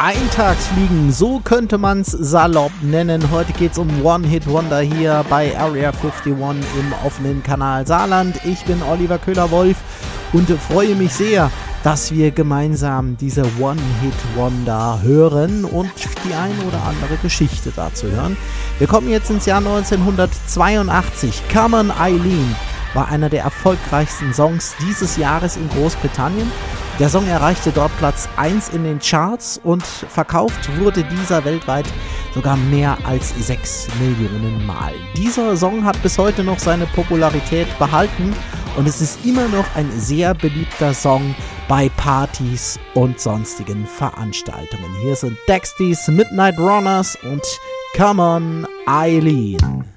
Eintagsfliegen, so könnte man's salopp nennen. Heute geht's um One-Hit-Wonder hier bei Area 51 im offenen Kanal Saarland. Ich bin Oliver Köhler-Wolf und freue mich sehr, dass wir gemeinsam diese One-Hit-Wonder hören und die eine oder andere Geschichte dazu hören. Wir kommen jetzt ins Jahr 1982. Come On Eileen war einer der erfolgreichsten Songs dieses Jahres in Großbritannien. Der Song erreichte dort Platz 1 in den Charts und verkauft wurde dieser weltweit sogar mehr als 6 Millionen Mal. Dieser Song hat bis heute noch seine Popularität behalten und es ist immer noch ein sehr beliebter Song bei Partys und sonstigen Veranstaltungen. Hier sind Dexys Midnight Runners und Come On Eileen.